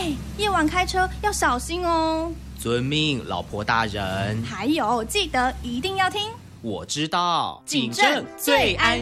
夜晚开车要小心哦。 遵命，老婆大人。 还有，记得一定要听。 我知道， 警政最安